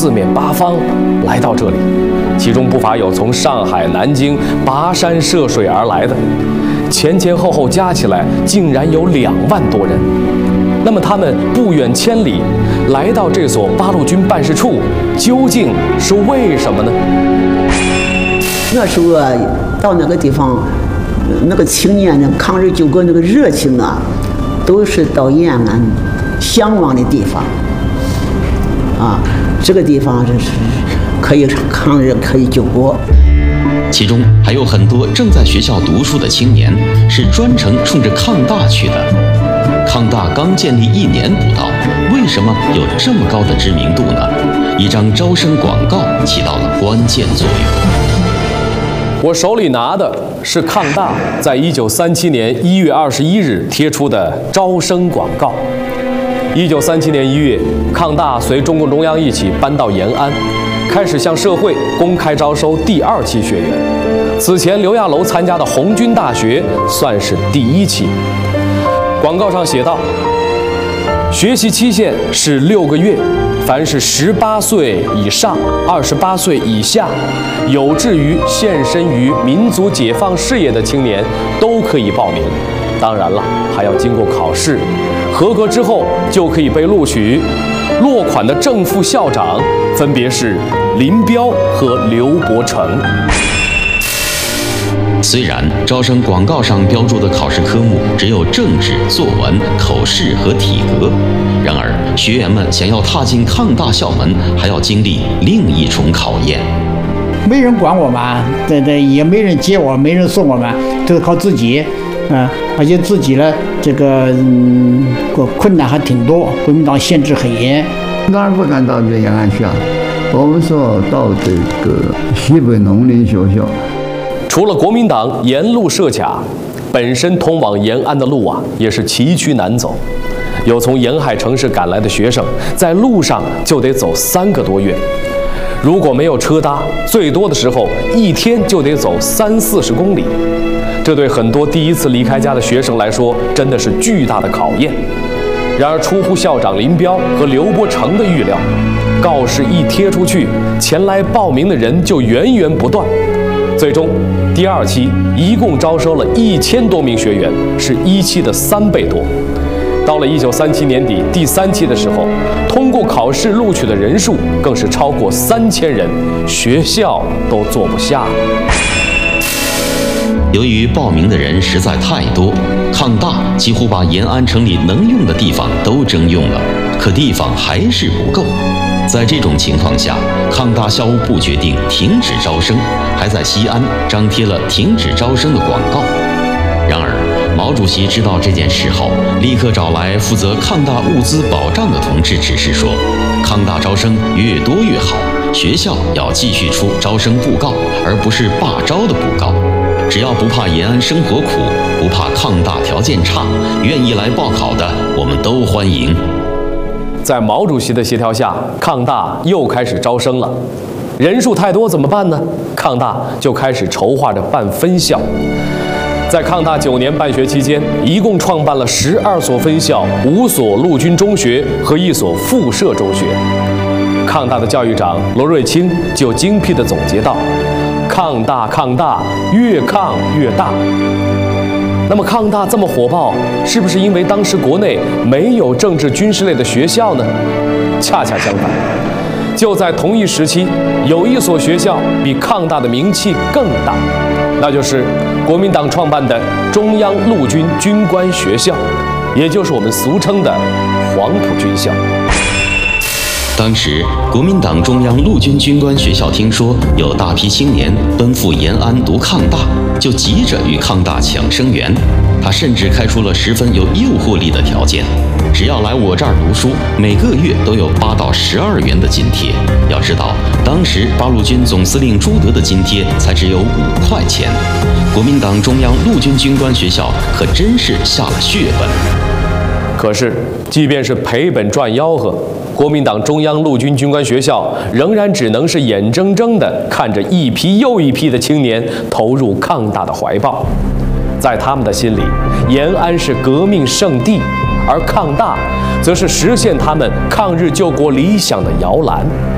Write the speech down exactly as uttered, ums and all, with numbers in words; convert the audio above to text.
四面八方来到这里，其中不乏有从上海、南京跋山涉水而来的，前前后后加起来竟然有两万多人。那么他们不远千里来到这所八路军办事处，究竟是为什么呢？ 那时候啊，到那个地方，那个青年的抗日救国那个热情啊，都是到延安向往的地方。啊，这个地方就是可以抗日，可以救国。 其中还有很多正在学校读书的青年，是专程冲着抗大去的。抗大刚建立一年不到，为什么有这么高的知名度呢？一张招生广告起到了关键作用。 我手里拿的是抗大在一九三七年一月二十一日贴出的招生广告。一九三七年一月，抗大随中共中央一起搬到延安，开始向社会公开招收第二期学员。此前刘亚楼参加的红军大学算是第一期。广告上写道：学习期限是六个月，凡是十八岁以上、二十八岁以下，有志于献身于民族解放事业的青年都可以报名。当然了，还要经过考试，合格之后就可以被录取。落款的正副校长分别是林彪和刘伯承。 虽然招生广告上标注的考试科目只有政治、作文、口试和体格，然而学员们想要踏进抗大校门，还要经历另一重考验。 没人管我们，对对，也没人接我，没人送我们，都是靠自己。啊、呃，而且自己呢，这个嗯，困难还挺多，国民党限制很严。 当然不敢到这延安去啊，我们说到这个西北农林学校。 除了国民党沿路设卡，本身通往延安的路啊，也是崎岖难走。有从沿海城市赶来的学生，在路上就得走三个多月。如果没有车搭，最多的时候一天就得走三四十公里。这对很多第一次离开家的学生来说，真的是巨大的考验。然而，出乎校长林彪和刘伯承的预料，告示一贴出去，前来报名的人就源源不断。最终，第二期一共招收了一千多名学员，是一期的三倍多。到了一九三七年底第三期的时候，通过考试录取的人数更是超过三千人，学校都坐不下。 由于报名的人实在太多，抗大几乎把延安城里能用的地方都征用了，可地方还是不够。在这种情况下，抗大校务部决定停止招生，还在西安张贴了停止招生的广告。然而，毛主席知道这件事后，立刻找来负责抗大物资保障的同志指示说，抗大招生越多越好，学校要继续出招生布告，而不是罢招的布告。只要不怕延安生活苦，不怕抗大条件差，愿意来报考的，我们都欢迎。 在毛主席的协调下，抗大又开始招生了。人数太多怎么办呢？抗大就开始筹划着办分校。在抗大九年办学期间，一共创办了十二所分校、五所陆军中学和一所附设中学。抗大的教育长罗瑞卿就精辟地总结道：抗大抗大，越抗越大。那么抗大这么火爆，是不是因为当时国内没有政治军事类的学校呢？恰恰相反，就在同一时期，有一所学校比抗大的名气更大，那就是国民党创办的中央陆军军官学校，也就是我们俗称的黄埔军校。 当时，国民党中央陆军军官学校听说有大批青年奔赴延安读抗大，就急着与抗大抢生源。他甚至开出了十分有诱惑力的条件，只要来我这儿读书，每个月都有八到十二元的津贴。要知道，当时八路军总司令朱德的津贴才只有五块钱，国民党中央陆军军官学校可真是下了血本。 可是，即便是赔本赚吆喝，国民党中央陆军军官学校仍然只能是眼睁睁地看着一批又一批的青年投入抗大的怀抱。在他们的心里，延安是革命圣地，而抗大则是实现他们抗日救国理想的摇篮。